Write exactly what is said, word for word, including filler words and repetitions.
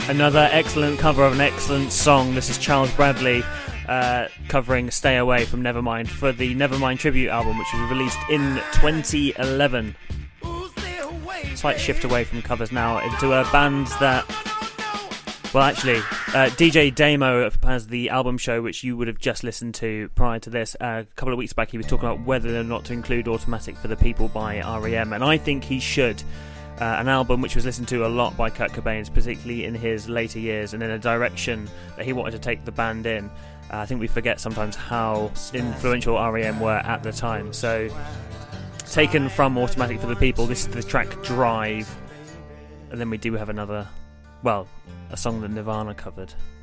Another excellent cover of an excellent song. This is Charles Bradley uh, covering Stay Away from Nevermind for the Nevermind tribute album, which was released in twenty eleven. Slight shift away from covers now into a band that, well, actually, uh, D J Damo has the album show, which you would have just listened to prior to this. Uh, a couple of weeks back, he was talking about whether or not to include Automatic for the People by R E M, and I think he should. Uh, an album which was listened to a lot by Kurt Cobain, particularly in his later years, and in a direction that he wanted to take the band in. Uh, I think we forget sometimes how influential R E M were at the time. So, taken from Automatic for the People, this is the track Drive. And then we do have another, well, a song that Nirvana covered.